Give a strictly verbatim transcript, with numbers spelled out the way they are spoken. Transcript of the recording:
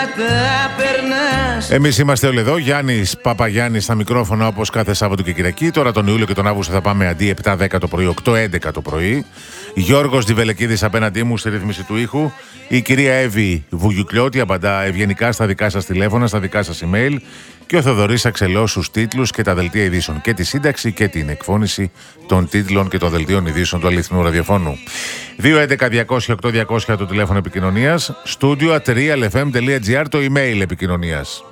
τα περνάς. Εμείς είμαστε όλοι εδώ. Γιάννης Παπαγιάννης στα μικρόφωνα όπως κάθε Σάββατο και Κυριακή. Τώρα τον Ιούλιο και τον Αύγουστο θα πάμε αντί επτά δέκα το πρωί, οκτώ έντεκα το πρωί. Γιώργος Διβελεκίδης απέναντί μου στη ρύθμιση του ήχου. Η κυρία Εύη Βουγιουκλιώτη απαντά ευγενικά στα δικά σας τηλέφωνα, στα δικά σας email. Και ο Θοδωρής Αξελός στους τίτλους και τα δελτία ειδήσεων. Και τη σύνταξη και την εκφώνηση των τίτλων και των δελτίων ειδήσεων του αληθινού ραδιοφώνου. δύο έντεκα διακόσια οκτώ διακόσια το τηλέφωνο επικοινωνίας. Studio at realfm.gr το email επικοινωνίας.